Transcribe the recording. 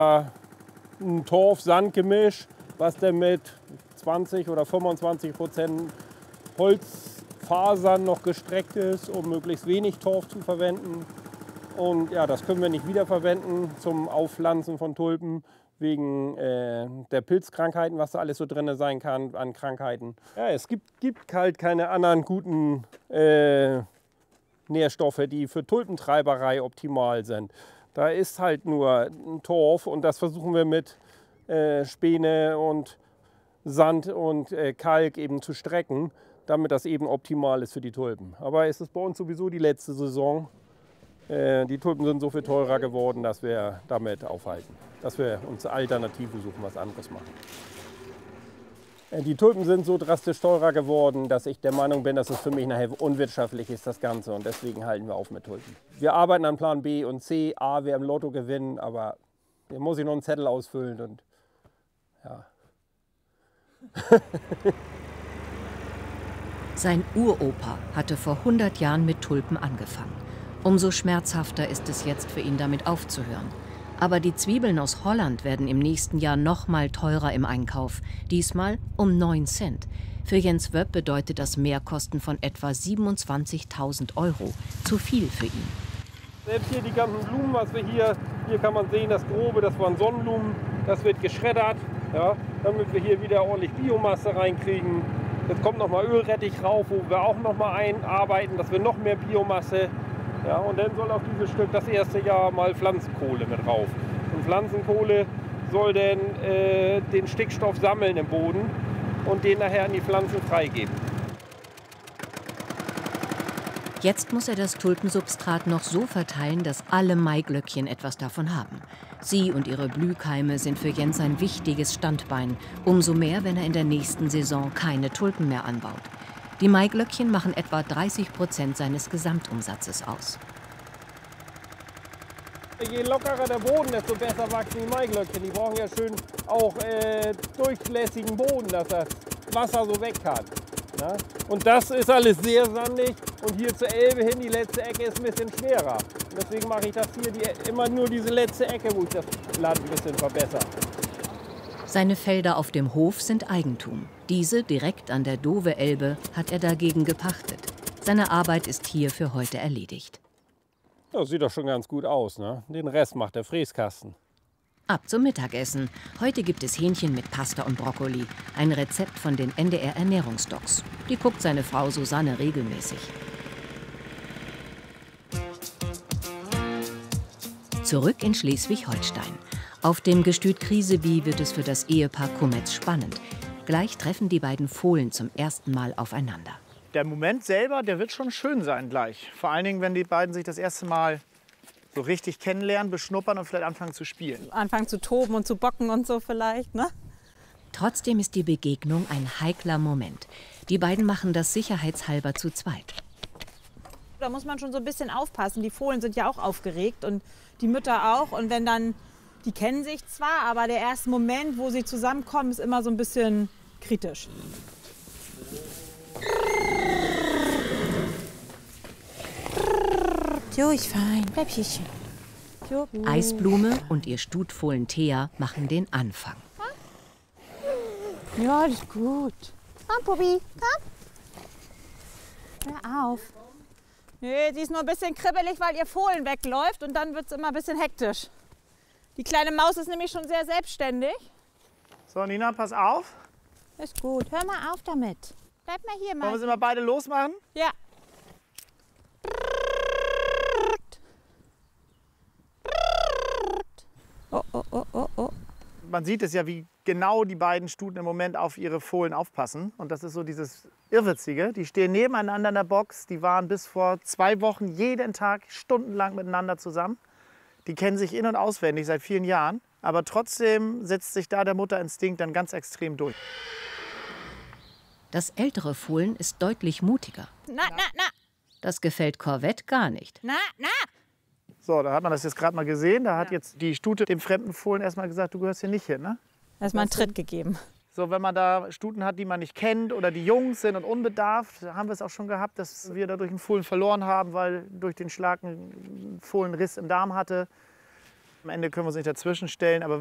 Ein Torf-Sand-Gemisch, was dann mit 20 oder 25% Holzfasern noch gestreckt ist, um möglichst wenig Torf zu verwenden. Und ja, das können wir nicht wiederverwenden zum Aufpflanzen von Tulpen wegen der Pilzkrankheiten, was da alles so drin sein kann an Krankheiten. Ja, es gibt halt keine anderen guten Nährstoffe, die für Tulpentreiberei optimal sind. Da ist halt nur Torf und das versuchen wir mit Späne und Sand und Kalk eben zu strecken, damit das eben optimal ist für die Tulpen. Aber es ist bei uns sowieso die letzte Saison. Die Tulpen sind so viel teurer geworden, dass wir damit aufhalten. Dass wir uns Alternative suchen, was anderes machen. Die Tulpen sind so drastisch teurer geworden, dass ich der Meinung bin, dass es für mich nachher unwirtschaftlich ist, das Ganze. Und deswegen halten wir auf mit Tulpen. Wir arbeiten an Plan B und C. A, wir im Lotto gewinnen, aber hier muss ich noch einen Zettel ausfüllen. Und ja. Sein Uropa hatte vor 100 Jahren mit Tulpen angefangen. Umso schmerzhafter ist es jetzt für ihn, damit aufzuhören. Aber die Zwiebeln aus Holland werden im nächsten Jahr noch mal teurer im Einkauf. Diesmal um 9 Cent. Für Jens Wöpp bedeutet das Mehrkosten von etwa 27.000 €. Zu viel für ihn. Selbst hier die ganzen Blumen, was wir hier kann man sehen, das Grobe, das waren Sonnenblumen, das wird geschreddert, ja, damit wir hier wieder ordentlich Biomasse reinkriegen. Jetzt kommt noch mal Ölrettich rauf, wo wir auch noch mal einarbeiten, dass wir noch mehr Biomasse. Ja, und dann soll auf dieses Stück das erste Jahr mal Pflanzenkohle mit rauf. Und Pflanzenkohle soll dann den Stickstoff sammeln im Boden und den nachher an die Pflanzen freigeben. Jetzt muss er das Tulpensubstrat noch so verteilen, dass alle Maiglöckchen etwas davon haben. Sie und ihre Blühkeime sind für Jens ein wichtiges Standbein. Umso mehr, wenn er in der nächsten Saison keine Tulpen mehr anbaut. Die Maiglöckchen machen etwa 30% seines Gesamtumsatzes aus. Je lockerer der Boden, desto besser wachsen die Maiglöckchen. Die brauchen ja schön auch durchlässigen Boden, dass das Wasser so weg kann. Ja? Und das ist alles sehr sandig und hier zur Elbe hin, die letzte Ecke ist ein bisschen schwerer. Und deswegen mache ich das hier immer nur diese letzte Ecke, wo ich das Land ein bisschen verbessere. Seine Felder auf dem Hof sind Eigentum. Diese, direkt an der Dove-Elbe, hat er dagegen gepachtet. Seine Arbeit ist hier für heute erledigt. Das sieht doch schon ganz gut aus, ne? Den Rest macht der Fräskasten. Ab zum Mittagessen. Heute gibt es Hähnchen mit Pasta und Brokkoli. Ein Rezept von den NDR-Ernährungsdocs. Die guckt seine Frau Susanne regelmäßig. Zurück in Schleswig-Holstein. Auf dem Gestüt Kriseby wird es für das Ehepaar Kummetz spannend. Gleich treffen die beiden Fohlen zum ersten Mal aufeinander. Der Moment selber, der wird schon schön sein gleich. Vor allen Dingen, wenn die beiden sich das erste Mal so richtig kennenlernen, beschnuppern und vielleicht anfangen zu spielen. Anfangen zu toben und zu bocken und so vielleicht, ne? Trotzdem ist die Begegnung ein heikler Moment. Die beiden machen das sicherheitshalber zu zweit. Da muss man schon so ein bisschen aufpassen. Die Fohlen sind ja auch aufgeregt und die Mütter auch. Und wenn dann, die kennen sich zwar, aber der erste Moment, wo sie zusammenkommen, ist immer so ein bisschen kritisch. Jo, ich fein. Bleib hier schön. Jo, Eisblume und ihr Stutfohlen Thea machen den Anfang. Ja, alles gut. Komm, Puppi, komm. Hör auf. Nee, sie ist nur ein bisschen kribbelig, weil ihr Fohlen wegläuft und dann wird es immer ein bisschen hektisch. Die kleine Maus ist nämlich schon sehr selbstständig. So, Nina, pass auf. Ist gut, hör mal auf damit. Bleib mal hier, Wollen wir sie mal beide losmachen? Ja. Oh, oh, oh, oh, oh. Man sieht es ja, wie genau die beiden Stuten im Moment auf ihre Fohlen aufpassen. Und das ist so dieses Irrwitzige. Die stehen nebeneinander in der Box. Die waren bis vor 2 Wochen jeden Tag stundenlang miteinander zusammen. Die kennen sich in- und auswendig seit vielen Jahren. Aber trotzdem setzt sich da der Mutterinstinkt dann ganz extrem durch. Das ältere Fohlen ist deutlich mutiger. Na, na, na. Das gefällt Corvette gar nicht. Na, na. So, da hat man das jetzt gerade mal gesehen. Da hat jetzt die Stute dem fremden Fohlen erstmal gesagt, du gehörst hier nicht hin, ne? Erstmal einen Tritt gegeben. So, wenn man da Stuten hat, die man nicht kennt oder die jung sind und unbedarft, haben wir es auch schon gehabt, dass wir dadurch einen Fohlen verloren haben, weil durch den Schlag ein Fohlen Riss im Darm hatte. Am Ende können wir uns nicht dazwischen stellen, aber